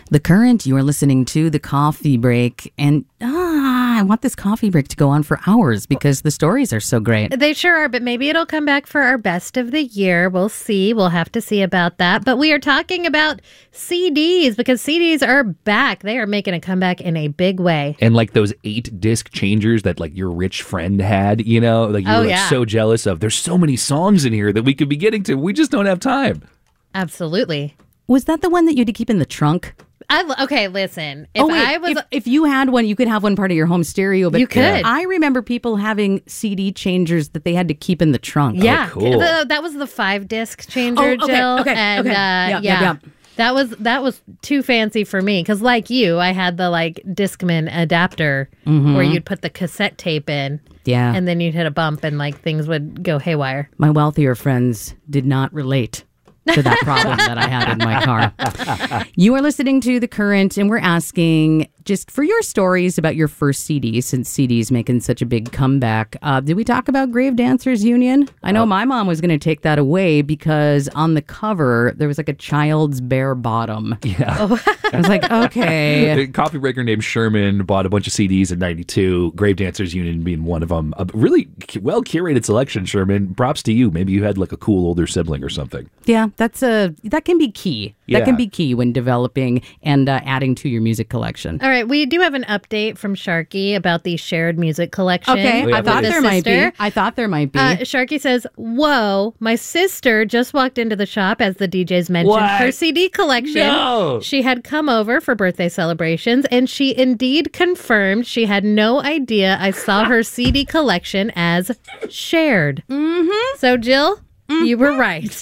The Current, you are listening to The Coffee Break, and I want this coffee break to go on for hours because the stories are so great. They sure are, but maybe it'll come back for our best of the year. We'll see. We'll have to see about that. But we are talking about CDs because CDs are back. They are making a comeback in a big way. And like those 8-disc changers that like your rich friend had, you know, like you were so jealous of. There's so many songs in here that we could be getting to. We just don't have time. Absolutely. Was that the one that you had to keep in the trunk? Okay, listen. If you had one, you could have one part of your home stereo. But you could. I remember people having CD changers that they had to keep in the trunk. Yeah, oh, cool. That was the 5-disc changer, Jill. Okay. Yeah. That was too fancy for me because, like you, I had the like Discman adapter where you'd put the cassette tape in. Yeah, and then you'd hit a bump and like things would go haywire. My wealthier friends did not relate to that problem that I had in my car. You are listening to The Current, and we're asking just for your stories about your first CD, since CD's making such a big comeback. Did we talk about Grave Dancers Union? I know my mom was going to take that away because on the cover, there was like a child's bare bottom. Yeah. I was like, okay. A coffee breaker named Sherman bought a bunch of CDs in 92, Grave Dancers Union being one of them. A really well-curated selection, Sherman. Props to you. Maybe you had like a cool older sibling or something. Yeah, that can be key. That can be key when developing and adding to your music collection. All right, we do have an update from Sharky about the shared music collection. Okay, I thought there might be. Sharky says, "Whoa, my sister just walked into the shop as the DJs mentioned her CD collection. No. She had come over for birthday celebrations, and she indeed confirmed she had no idea I saw her CD collection as shared. So, Jill, you were right."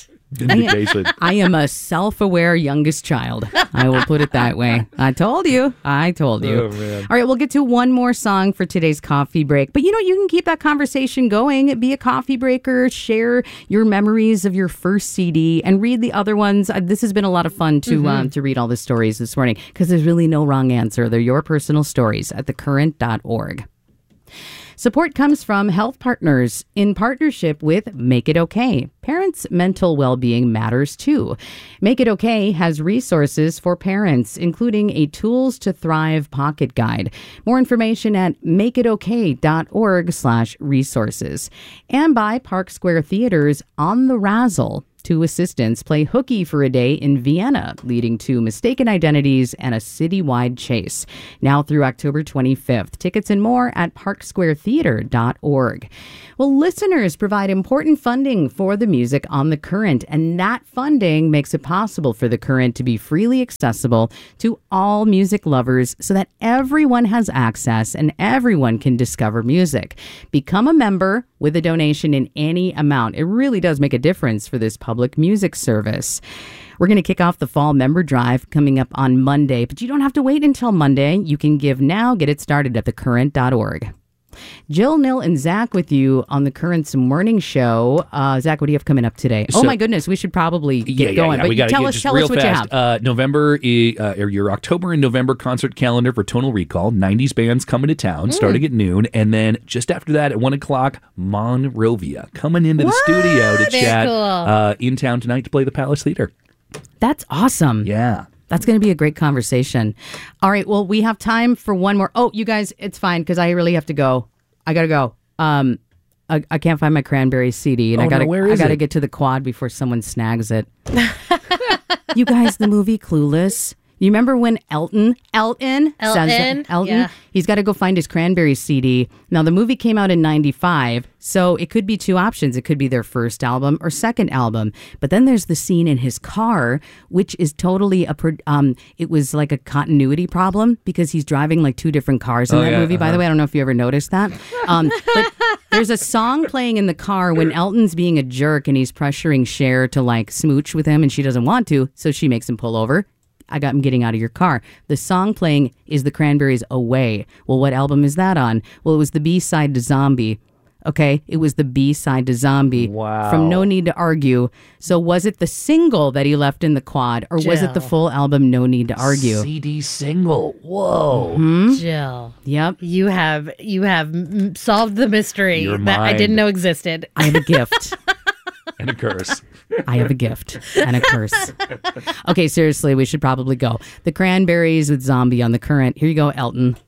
I am a self-aware youngest child. I will put it that way. I told you. Oh, man. All right, we'll get to one more song for today's coffee break. But, you can keep that conversation going. Be a coffee breaker. Share your memories of your first CD and read the other ones. This has been a lot of fun to read all the stories this morning because there's really no wrong answer. They're your personal stories at thecurrent.org. Support comes from Health Partners in partnership with Make It Okay. Parents' mental well-being matters too. Make It Okay has resources for parents, including a Tools to Thrive pocket guide. More information at makeitoK.org/resources. And by Park Square Theater's On the Razzle. Two assistants play hooky for a day in Vienna, leading to mistaken identities and a citywide chase. Now through October 25th. Tickets and more at parksquaretheater.org. Well, listeners provide important funding for the music on The Current, and that funding makes it possible for The Current to be freely accessible to all music lovers so that everyone has access and everyone can discover music. Become a member with a donation in any amount. It really does make a difference for this public music service. We're going to kick off the fall member drive coming up on Monday, but you don't have to wait until Monday. You can give now. Get it started at thecurrent.org. Jill, Nil, and Zach with you on the Current's morning show. Zach, what do you have coming up today? Oh my goodness, we should probably get going. But tell us what fast. you have. November, or your October and November concert calendar for Tonal Recall. 90s bands coming to town, starting at noon. And then just after that at 1 o'clock, Monrovia coming into the studio to chat in town tonight to play the Palace Theater. That's awesome. Yeah. That's going to be a great conversation. All right, well, we have time for one more. Oh, you guys, it's fine because I really have to go. I got to go. I can't find my Cranberries CD, and I got to get to the quad before someone snags it. You guys, the movie Clueless. You remember when Elton says that? Yeah. He's got to go find his Cranberries CD. Now, the movie came out in 95, so it could be two options. It could be their first album or second album. But then there's the scene in his car, which is totally it was like a continuity problem because he's driving like two different cars in that movie. By the way, I don't know if you ever noticed that. But there's a song playing in the car when Elton's being a jerk and he's pressuring Cher to like smooch with him and she doesn't want to, so she makes him pull over. I got him getting out of your car. The song playing is the Cranberries' Away. Well, what album is that on? Well, it was the B-side to Zombie. Okay, it was the B-side to Zombie from No Need to Argue. So was it the single that he left in the quad, or was it the full album No Need to Argue? CD single. Whoa. Mm-hmm. Jill. Yep. You have solved the mystery that I didn't know existed. I have a gift. And a curse. I have a gift and a curse. Okay, seriously, we should probably go. The Cranberries with Zombie on The Current. Here you go, Elton.